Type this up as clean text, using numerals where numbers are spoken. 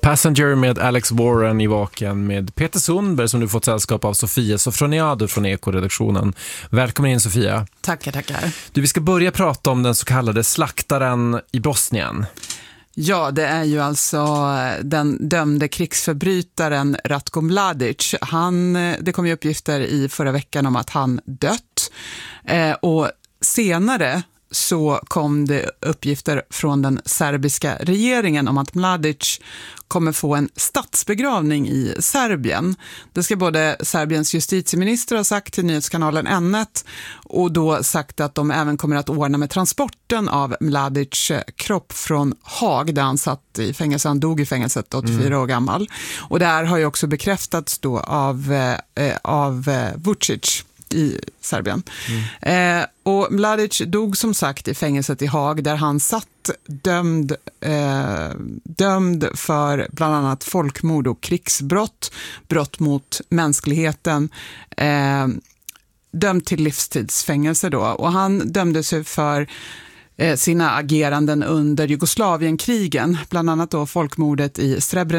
Passenger med Alex Warren i Vaken med Peter Sundberg som du fått sällskap av Sofia Sofroniadou från Eko-redaktionen. Välkommen in Sofia. Tackar. Vi ska börja prata om den så kallade slaktaren i Bosnien. Ja, det är ju alltså den dömde krigsförbrytaren Ratko Mladic. Det kom ju uppgifter i förra veckan om att han dött. Och senare så kom det uppgifter från den serbiska regeringen om att Mladic kommer få en statsbegravning i Serbien. Det ska både Serbiens justitieminister ha sagt till nyhetskanalen N1 och då sagt att de även kommer att ordna med transporten av Mladic kropp från Haag där han satt i fängelse. Han dog i fängelset 84 år gammal. Och det här har ju också bekräftats då av Vučić i Serbien. Och Mladic dog som sagt i fängelset i Haag där han satt dömd för bland annat folkmord och krigsbrott, brott mot mänskligheten, dömd till livstidsfängelse då. Och han dömde sig för sina ageranden under Jugoslavienkrigen, bland annat då folkmordet i Srebrenica